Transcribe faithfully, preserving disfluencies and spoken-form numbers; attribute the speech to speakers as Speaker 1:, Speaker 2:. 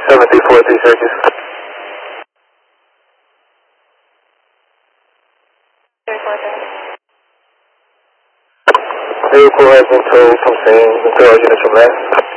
Speaker 1: seven three four three searches. Vehicle has been towed from scene. Control units from left.